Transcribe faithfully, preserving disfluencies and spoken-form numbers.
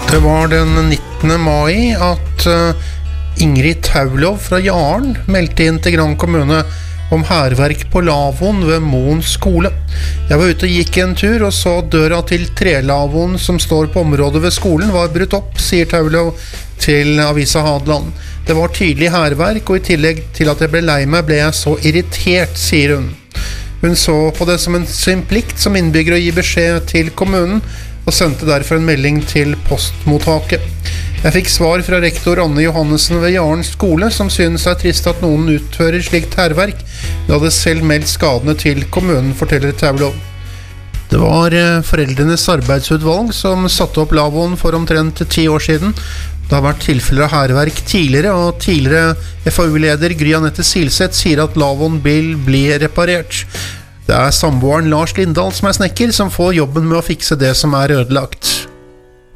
Det var den nittende mai at Ingrid Taulov fra Jaren meldte inn til Gran kommune om hærverk på lavvoen ved Moen skole. Jeg var ute og gikk en tur og så døra til trelavvoen som står på området ved skolen var brutt opp, sier Taulov til Avisa Hadeland. Det var tydelig hærverk, og i tillegg til at jeg ble lei meg, ble jeg så irritert, sier hun. Hun så på det som en sin plikt som innbygger å gi beskjed til kommunen, og sendte derfor en melding til postmottaket. Jeg fikk svar fra rektor Anne Johannessen ved Jaren skole, som synes det er trist at noen utfører slikt hærverk. Hun hadde selv meldt skadene til kommunen, forteller Taulov. Det var foreldrenes arbeidsutvalg som satte opp lavvoen for omtrent ti år siden. Det har vært tilfeller av hærverk tidligere, og tidligere F A U-leder Gry Anette Silseth sier at lavvoen vil bli reparert. Det er samboeren Lars Lindahl som er snekker, som får jobben med å fikse det som er ødelagt.